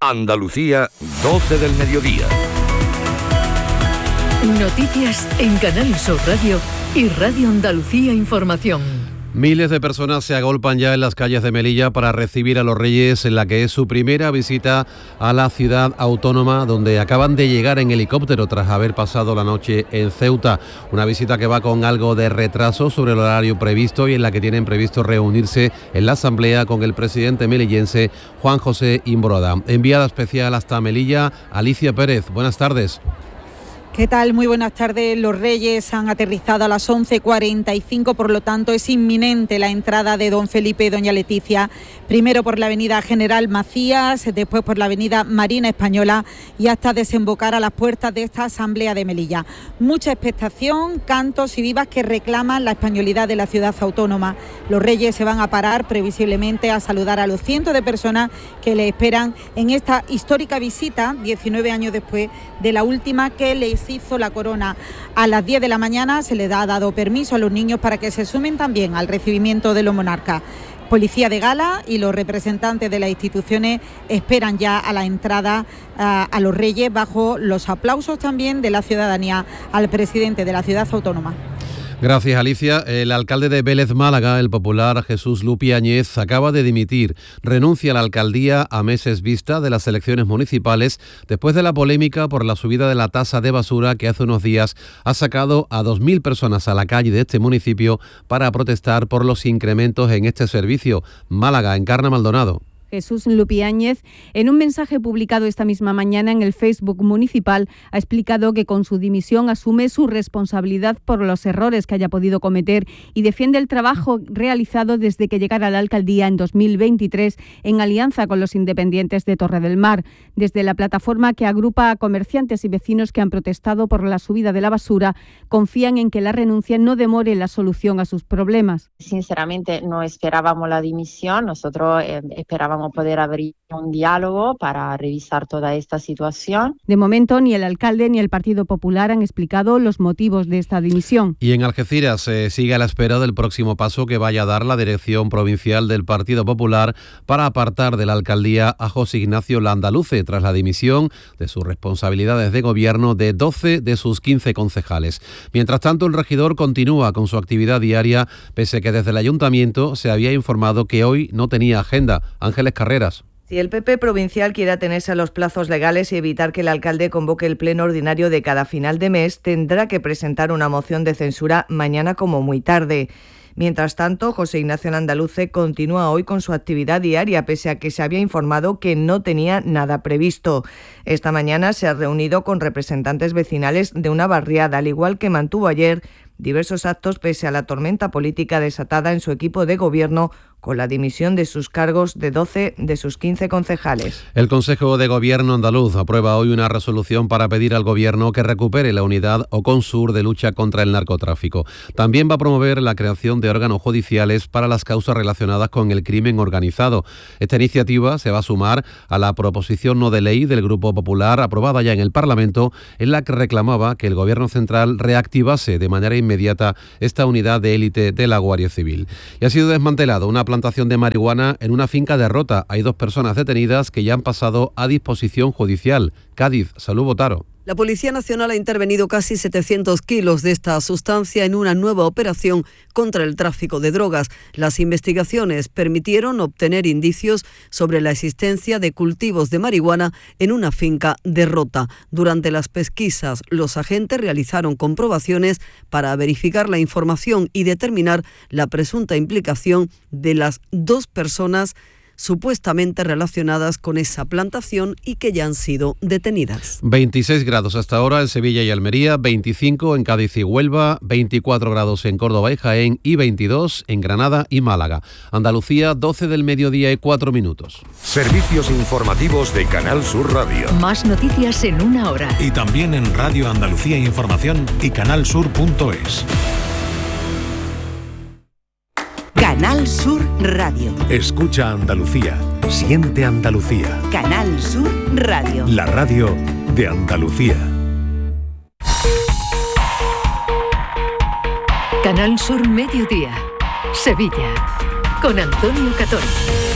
Andalucía, 12 del mediodía. Noticias en Canal Sur Radio y Radio Andalucía Información. Miles de personas se agolpan ya en las calles de Melilla para recibir a los Reyes en la que es su primera visita a la ciudad autónoma, donde acaban de llegar en helicóptero tras haber pasado la noche en Ceuta. Una visita que va con algo de retraso sobre el horario previsto y en la que tienen previsto reunirse en la asamblea con el presidente melillense Juan José Imbroda. Enviada especial hasta Melilla, Alicia Pérez. Buenas tardes. ¿Qué tal? Muy buenas tardes. Los Reyes han aterrizado a las 11:45, por lo tanto es inminente la entrada de don Felipe y doña Leticia, primero por la avenida General Macías, después por la avenida Marina Española y hasta desembocar a las puertas de esta asamblea de Melilla. Mucha expectación, cantos y vivas que reclaman la españolidad de la ciudad autónoma. Los Reyes se van a parar previsiblemente a saludar a los cientos de personas que le esperan en esta histórica visita, 19 años después de la última que les hizo la corona. A las 10 de la mañana se les ha dado permiso a los niños para que se sumen también al recibimiento de los monarcas. Policía de gala y los representantes de las instituciones esperan ya a la entrada a los Reyes bajo los aplausos también de la ciudadanía al presidente de la ciudad autónoma. Gracias, Alicia. El alcalde de Vélez Málaga, el popular Jesús Lupi Áñez, acaba de dimitir. Renuncia a la alcaldía a meses vista de las elecciones municipales después de la polémica por la subida de la tasa de basura que hace unos días ha sacado a 2.000 personas a la calle de este municipio para protestar por los incrementos en este servicio. Málaga, Encarna Maldonado. Jesús Lupi Áñez, en un mensaje publicado esta misma mañana en el Facebook municipal, ha explicado que con su dimisión asume su responsabilidad por los errores que haya podido cometer y defiende el trabajo realizado desde que llegara a la alcaldía en 2023 en alianza con los independientes de Torre del Mar. Desde la plataforma que agrupa a comerciantes y vecinos que han protestado por la subida de la basura, confían en que la renuncia no demore la solución a sus problemas. Sinceramente no esperábamos la dimisión, nosotros esperábamos poder abrir un diálogo para revisar toda esta situación. De momento, ni el alcalde ni el Partido Popular han explicado los motivos de esta dimisión. Y en Algeciras se sigue a la espera del próximo paso que vaya a dar la dirección provincial del Partido Popular para apartar de la alcaldía a José Ignacio Landaluce tras la dimisión de sus responsabilidades de gobierno de 12 de sus 15 concejales. Mientras tanto, el regidor continúa con su actividad diaria, pese a que desde el ayuntamiento se había informado que hoy no tenía agenda. Ángeles Carreras. Si el PP provincial quiere atenerse a los plazos legales y evitar que el alcalde convoque el pleno ordinario de cada final de mes, tendrá que presentar una moción de censura mañana como muy tarde. Mientras tanto, José Ignacio Landaluce continúa hoy con su actividad diaria, pese a que se había informado que no tenía nada previsto. Esta mañana se ha reunido con representantes vecinales de una barriada, al igual que mantuvo ayer diversos actos pese a la tormenta política desatada en su equipo de gobierno con la dimisión de sus cargos de 12 de sus 15 concejales. El Consejo de Gobierno andaluz aprueba hoy una resolución para pedir al Gobierno que recupere la unidad OCONSUR de lucha contra el narcotráfico. También va a promover la creación de órganos judiciales para las causas relacionadas con el crimen organizado. Esta iniciativa se va a sumar a la proposición no de ley del Grupo Popular aprobada ya en el Parlamento, en la que reclamaba que el Gobierno central reactivase de manera inmediata esta unidad de élite de la Guardia Civil. Y ha sido desmantelada una plantación de marihuana en una finca de Rota. Hay 2 personas detenidas que ya han pasado a disposición judicial. Cádiz, Salud Botaro. La Policía Nacional ha intervenido casi 700 kilos de esta sustancia en una nueva operación contra el tráfico de drogas. Las investigaciones permitieron obtener indicios sobre la existencia de cultivos de marihuana en una finca de Rota. Durante las pesquisas, los agentes realizaron comprobaciones para verificar la información y determinar la presunta implicación de las 2 personas supuestamente relacionadas con esa plantación y que ya han sido detenidas. 26 grados hasta ahora en Sevilla y Almería, 25 en Cádiz y Huelva, 24 grados en Córdoba y Jaén y 22 en Granada y Málaga. Andalucía, 12 del mediodía y 4 minutos. Servicios informativos de Canal Sur Radio. Más noticias en una hora. Y también en Radio Andalucía Información y canalsur.es. Canal Sur Radio. Escucha Andalucía. Siente Andalucía. Canal Sur Radio. La radio de Andalucía. Canal Sur Mediodía. Sevilla. Con Antonio Catón.